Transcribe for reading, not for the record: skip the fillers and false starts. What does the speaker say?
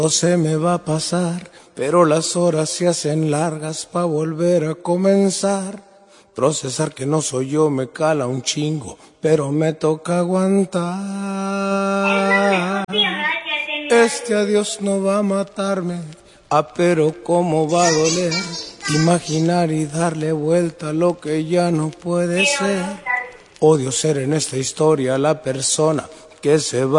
se me va a pasar, pero las horas se hacen largas pa' volver a comenzar. Procesar que no soy yo me cala un chingo, pero me toca aguantar. Este adiós no va a matarme, pero cómo va a doler. Imaginar y darle vuelta a lo que ya no puede ser. Odio ser en esta historia la persona que se va.